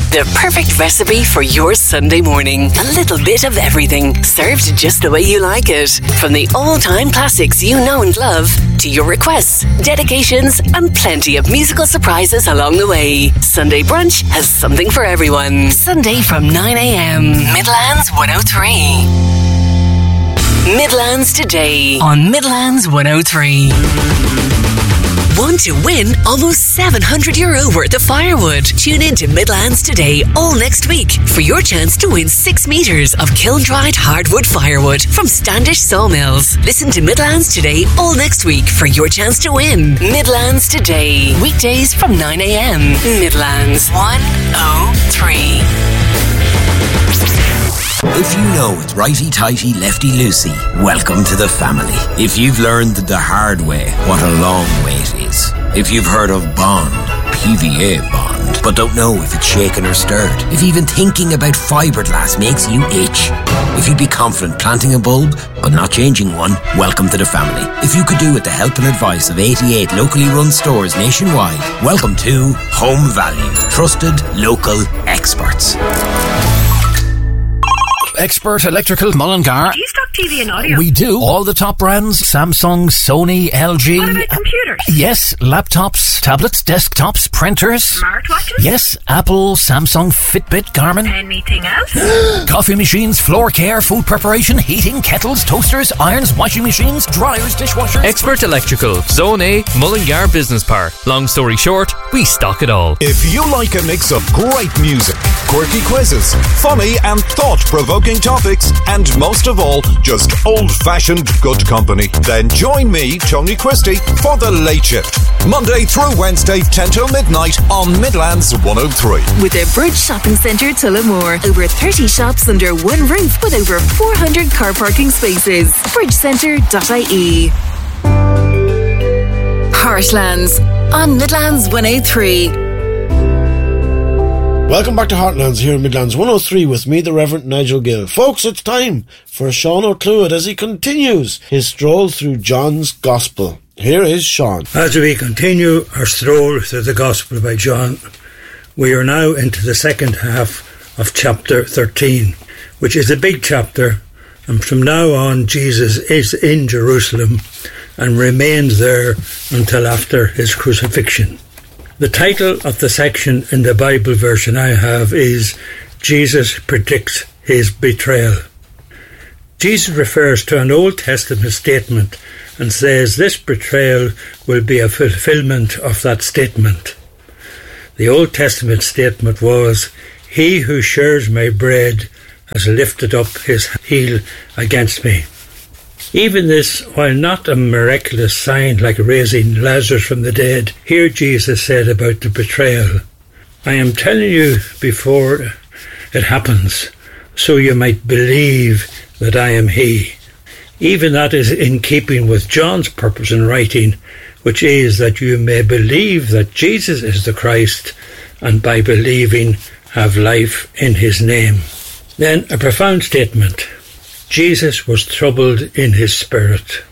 The perfect recipe for your Sunday morning. A little bit of everything, served just the way you like it. From the all-time classics you know and love, to your requests, dedications, and plenty of musical surprises along the way. Sunday Brunch has something for everyone. Sunday from 9 a.m. Midlands 103. Midlands Today on Midlands 103. Want to win almost €700 worth of firewood? Tune in to Midlands Today all next week for your chance to win 6 metres of kiln-dried hardwood firewood from Standish Sawmills. Listen to Midlands Today all next week for your chance to win. Midlands Today, weekdays from 9 a.m. Midlands 103. If you know it's righty-tighty, lefty-loosey, welcome to the family. If you've learned the hard way, what a long way it is. If you've heard of Bond, PVA Bond, but don't know if it's shaken or stirred. If even thinking about fiberglass makes you itch. If you'd be confident planting a bulb, but not changing one, welcome to the family. If you could do with the help and advice of 88 locally run stores nationwide, welcome to Home Value. Trusted local experts. Expert Electrical Mullingar. Do you stock TV and audio? We do. All the top brands. Samsung, Sony, LG. What about computers? Yes. Laptops, tablets, desktops, printers. Smartwatches? Yes. Apple, Samsung, Fitbit, Garmin. Anything else? Coffee machines, floor care, food preparation, heating, kettles, toasters, irons, washing machines, dryers, dishwashers. Expert Electrical. Zone A, Mullingar Business Park. Long story short, we stock it all. If you like a mix of great music, quirky quizzes, funny and thought-provoking topics, and most of all, just old-fashioned good company, then join me, Tony Christie, for The Late Shift. Monday through Wednesday, 10 till midnight on Midlands 103. With the Bridge Shopping Centre Tullamore. Over 30 shops under one roof with over 400 car parking spaces. bridgecentre.ie. Heartlands on Midlands 103. Welcome back to Heartlands here in Midlands 103 with me, the Reverend Nigel Gill. Folks, it's time for Sean O'Cluid as he continues his stroll through John's Gospel. Here is Sean. As we continue our stroll through the Gospel by John, we are now into the second half of chapter 13, which is a big chapter, and from now on Jesus is in Jerusalem and remains there until after his crucifixion. The title of the section in the Bible version I have is Jesus Predicts His Betrayal. Jesus refers to an Old Testament statement and says this betrayal will be a fulfillment of that statement. The Old Testament statement was, "He who shares my bread has lifted up his heel against me." Even this, while not a miraculous sign like raising Lazarus from the dead, here Jesus said about the betrayal, "I am telling you before it happens, so you might believe that I am he." Even that is in keeping with John's purpose in writing, which is that you may believe that Jesus is the Christ, and by believing have life in his name. Then a profound statement. Jesus was troubled in his spirit.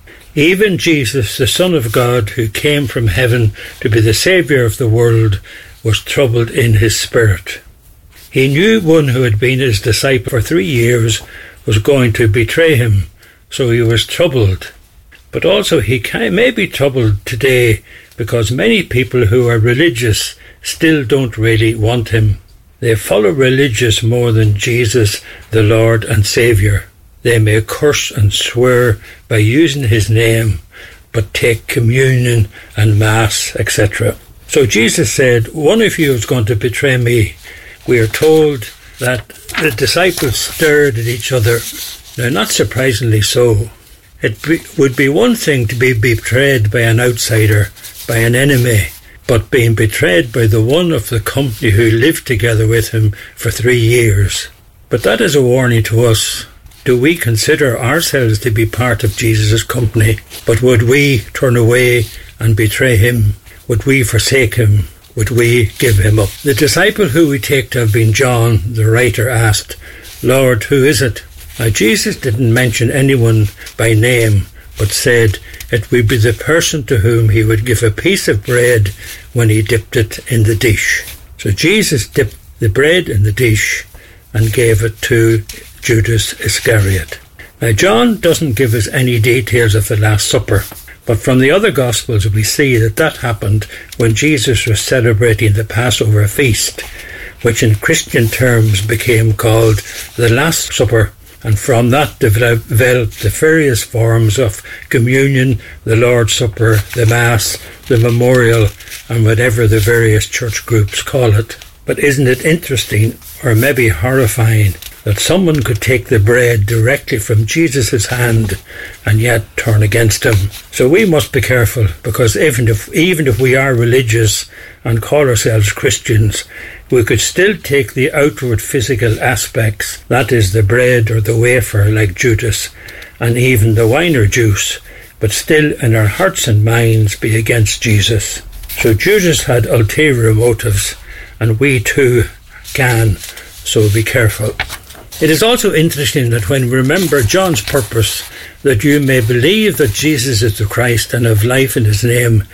Even Jesus, the Son of God, who came from heaven to be the Saviour of the world, was troubled in his spirit. He knew one who had been his disciple for 3 years was going to betray him, so he was troubled. But also he may be troubled today because many people who are religious still don't really want him. They follow religious more than Jesus, the Lord and Saviour. They may curse and swear by using his name, but take communion and mass, etc. So Jesus said, one of you is going to betray me. We are told that the disciples stared at each other. Now, not surprisingly so. It would be one thing to be betrayed by an outsider, by an enemy, but being betrayed by the one of the company who lived together with him for 3 years. But that is a warning to us. Do we consider ourselves to be part of Jesus' company? But would we turn away and betray him? Would we forsake him? Would we give him up? The disciple who we take to have been John, the writer, asked, "Lord, who is it?" Now Jesus didn't mention anyone by name, but said it would be the person to whom he would give a piece of bread when he dipped it in the dish. So Jesus dipped the bread in the dish and gave it to Judas Iscariot. Now, John doesn't give us any details of the Last Supper, but from the other Gospels we see that happened when Jesus was celebrating the Passover feast, which in Christian terms became called the Last Supper, and from that developed the various forms of communion, the Lord's Supper, the Mass, the Memorial, and whatever the various church groups call it. But isn't it interesting, or maybe horrifying, that someone could take the bread directly from Jesus' hand and yet turn against him? So we must be careful, because even if we are religious and call ourselves Christians, we could still take the outward physical aspects, that is the bread or the wafer like Judas, and even the wine or juice, but still in our hearts and minds be against Jesus. So Judas had ulterior motives, and we too can, so be careful. It is also interesting that when we remember John's purpose, that you may believe that Jesus is the Christ and have life in his name,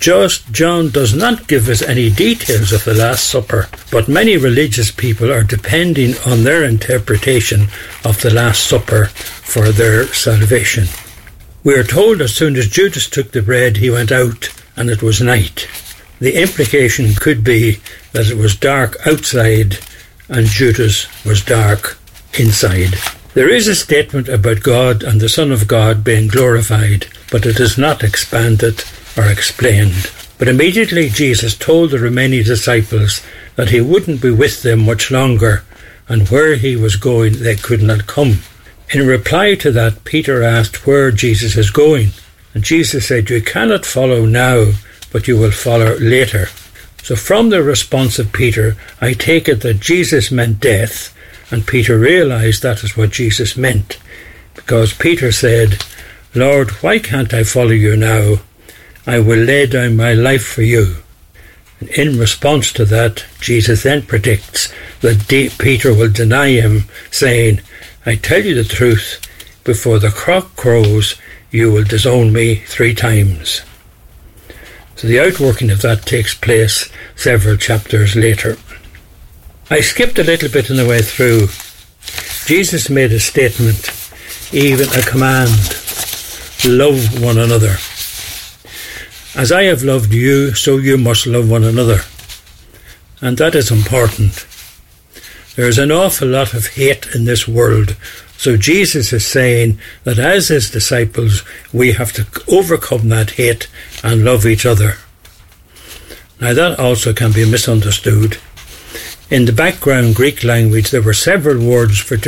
John does not give us any details of the Last Supper, but many religious people are depending on their interpretation of the Last Supper for their salvation. We are told as soon as Judas took the bread, he went out, and it was night. The implication could be that it was dark outside and Judas was dark inside. There is a statement about God and the Son of God being glorified, but it is not expanded or explained. But immediately Jesus told the remaining disciples that he wouldn't be with them much longer, and where he was going they could not come. In reply to that, Peter asked where Jesus is going, and Jesus said, "You cannot follow now, but you will follow later." So from the response of Peter, I take it that Jesus meant death, and Peter realized that is what Jesus meant, because Peter said, "Lord, why can't I follow you now? I will lay down my life for you." And in response to that, Jesus then predicts that Peter will deny him, saying, "I tell you the truth, before the cock crows, you will disown me 3 times. So the outworking of that takes place several chapters later. I skipped a little bit on the way through. Jesus made a statement, even a command: love one another. As I have loved you, so you must love one another. And that is important. There is an awful lot of hate in this world. So Jesus is saying that as his disciples, we have to overcome that hate and love each other. Now that also can be misunderstood. In the background Greek language, there were several words for